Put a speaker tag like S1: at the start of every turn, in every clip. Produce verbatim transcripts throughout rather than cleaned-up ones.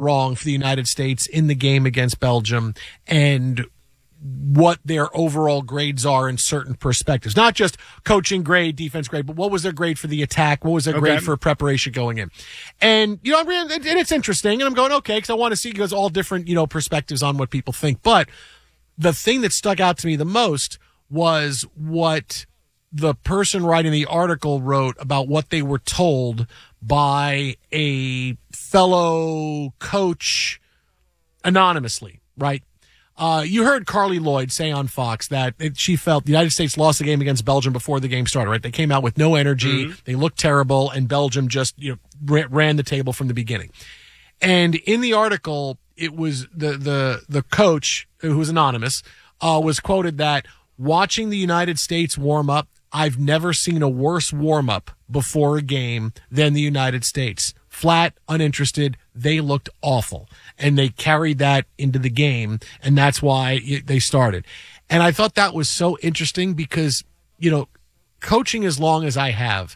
S1: wrong for the United States in the game against Belgium and what their overall grades are in certain perspectives. Not just coaching grade, defense grade, but what was their grade for the attack? What was their okay. grade for preparation going in? And, you know, and it's interesting. And I'm going, okay, because I want to see because all different, you know, perspectives on what people think. But the thing that stuck out to me the most was what the person writing the article wrote about what they were told by a fellow coach anonymously, right? Uh, you heard Carly Lloyd say on Fox that it, she felt the United States lost the game against Belgium before the game started, right? They came out with no energy. Mm-hmm. They looked terrible, and Belgium just, you know, ran, ran the table from the beginning. And in the article, it was the, the, the coach, who was anonymous, uh, was quoted that watching the United States warm up, I've never seen a worse warm up before a game than the United States. Flat, uninterested. They looked awful, and they carried that into the game, and that's why they started. And I thought that was so interesting because, you know, coaching as long as I have,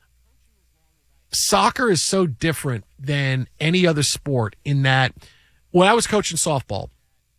S1: soccer is so different than any other sport in that when I was coaching softball,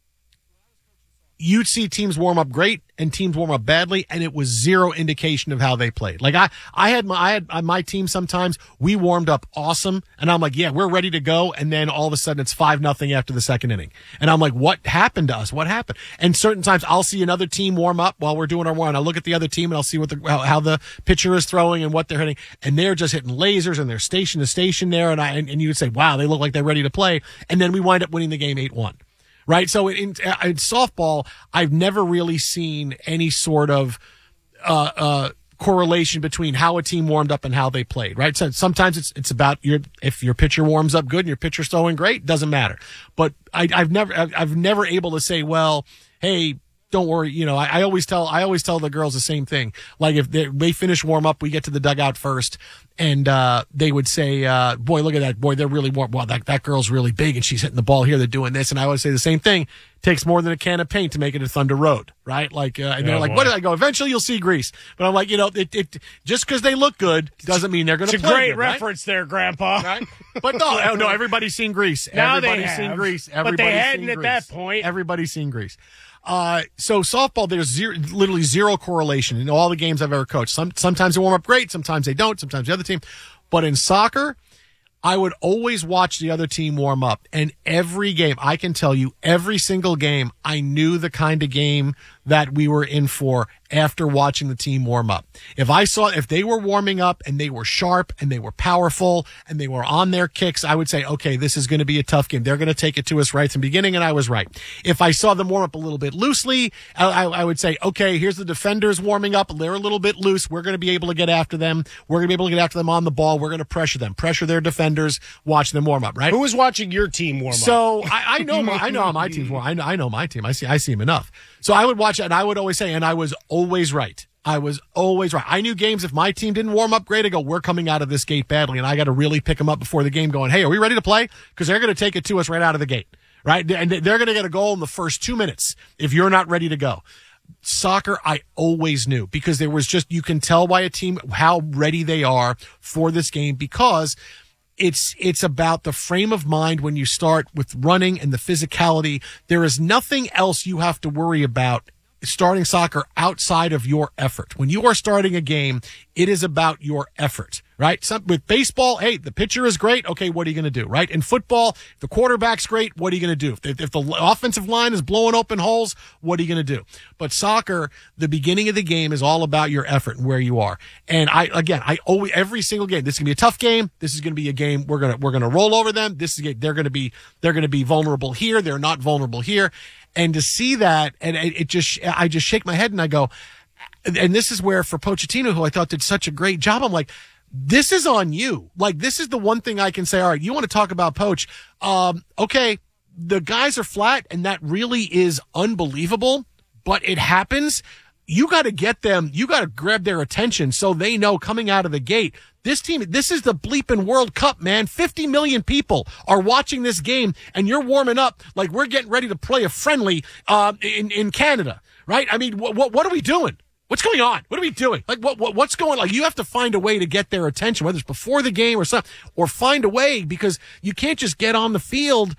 S1: you'd see teams warm up great and teams warm up badly, and it was zero indication of how they played. Like I, I had my, I had my team sometimes we warmed up awesome, and I'm like, yeah, we're ready to go, and then all of a sudden it's five nothing after the second inning, and I'm like, what happened to us? What happened? And certain times I'll see another team warm up while we're doing our warm. I look at the other team and I'll see what the how, how the pitcher is throwing and what they're hitting, and they're just hitting lasers and they're station to station there, and I and, and you would say, wow, they look like they're ready to play, and then we wind up winning the game eight one. Right. So in, in softball, I've never really seen any sort of uh, uh, correlation between how a team warmed up and how they played. Right. So sometimes it's it's about your if your pitcher warms up good and your pitcher's throwing great, doesn't matter. But I, I've never I've never able to say, well, hey, don't worry. You know, I, I always tell I always tell the girls the same thing. Like if they, they finish warm up, we get to the dugout first, and uh, they would say, uh, "Boy, look at that! Boy, they're really warm. Wow, that that girl's really big, and she's hitting the ball here. They're doing this." And I always say the same thing. Takes more than a can of paint to make it a Thunder Road, right? Like, uh, and they're oh, like, boy. "What did I go?" Eventually, you'll see grease. But I'm like, you know, it, it just because they look good doesn't mean they're going to play.
S2: It's a great
S1: good,
S2: reference
S1: right?
S2: there, Grandpa.
S1: Right? But no, no, everybody's seen Grease.
S2: Now
S1: everybody's
S2: they have,
S1: seen Grease. Everybody's
S2: but they hadn't
S1: seen
S2: at
S1: Grease.
S2: that point.
S1: Everybody's seen Grease. Uh, so softball, there's zero, literally zero correlation in all the games I've ever coached. Some, sometimes they warm up great, sometimes they don't, sometimes the other team. But in soccer, I would always watch the other team warm up. And every game, I can tell you, every single game, I knew the kind of game that we were in for after watching the team warm up. If I saw, if they were warming up and they were sharp and they were powerful and they were on their kicks, I would say, okay, this is going to be a tough game. They're going to take it to us right from the beginning, and I was right. If I saw them warm up a little bit loosely, I, I would say, okay, here's the defenders warming up. They're a little bit loose. We're going to be able to get after them. We're going to be able to get after them on the ball. We're going to pressure them, pressure their defenders, watch them warm up, right?
S2: Who was watching your team warm up?
S1: So I, I know, my, I know how my team's warm. I know, I know my team. I see, I see them enough. So I would watch it, and I would always say, and I was always right. I was always right. I knew games, if my team didn't warm up great, I go, we're coming out of this gate badly, and I got to really pick them up before the game going, hey, are we ready to play? Because they're going to take it to us right out of the gate, right? And they're going to get a goal in the first two minutes if you're not ready to go. Soccer, I always knew, because there was just, you can tell by a team how ready they are for this game, because It's it's about the frame of mind when you start with running and the physicality. There is nothing else you have to worry about starting soccer outside of your effort. When you are starting a game, it is about your effort, right? Some, with baseball, hey, the pitcher is great. Okay, what are you going to do, right? In football, if the quarterback's great, what are you going to do? If, if the offensive line is blowing open holes, what are you going to do? But soccer, the beginning of the game is all about your effort and where you are. And I, again, I always, every single game, this is going to be a tough game. This is going to be a game we're going to, we're going to roll over them. This is, they're going to be, they're going to be vulnerable here. They're not vulnerable here. And to see that, and it just, I just shake my head and I go, and this is where for Pochettino, who I thought did such a great job, I'm like, this is on you. Like, this is the one thing I can say, all right, you want to talk about Poach. Um, okay, the guys are flat, and that really is unbelievable, but it happens. You got to get them, you got to grab their attention so they know coming out of the gate, this team, this is the bleeping World Cup, man. fifty million people are watching this game, and you're warming up like we're getting ready to play a friendly uh, in, in Canada, right? I mean, what, what, what are we doing? What's going on? What are we doing? Like, what, what, what's going on? Like, you have to find a way to get their attention, whether it's before the game or something, or find a way, because you can't just get on the field